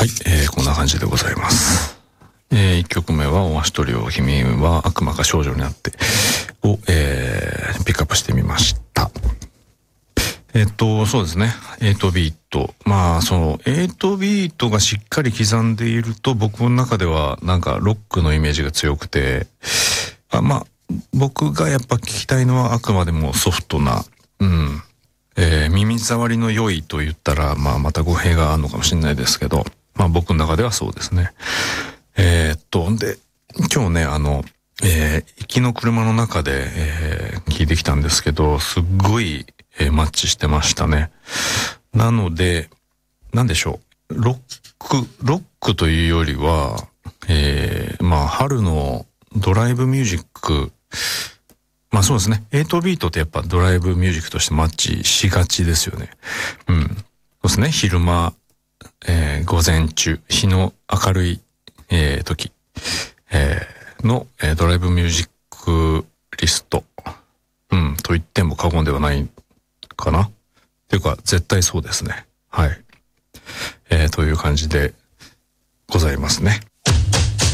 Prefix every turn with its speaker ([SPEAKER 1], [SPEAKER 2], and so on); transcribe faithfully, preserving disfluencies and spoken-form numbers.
[SPEAKER 1] はい、えー、こんな感じでございます。えー、いっきょくめはオアシトリオ君は悪魔か少女になってを、えー、ピックアップしてみました。えっと、そうですね。エイトビート。まあ、その、エイトビートがしっかり刻んでいると、僕の中では、なんか、ロックのイメージが強くて、あまあ、僕がやっぱ聞きたいのは、あくまでもソフトな、うん、えー、耳障りの良いと言ったら、まあ、また語弊があるのかもしれないですけど、まあ、僕の中ではそうですね。えー、っと、で、今日ね、あの、えー、行きの車の中で、えー、聞いてきたんですけど、すっごい、えー、マッチしてましたね。なので、なんでしょう。ロック、ロックというよりは、えー、まあ、春のドライブミュージック、まあそうですね。エイトビートってやっぱドライブミュージックとしてマッチしがちですよね。うん。そうですね。昼間、えー、午前中、日の明るい、えー、時、えー、の、えー、ドライブミュージックリスト。うん、と言っても過言ではないかな。っていうか、絶対そうですね。はい。えー、という感じでございますね。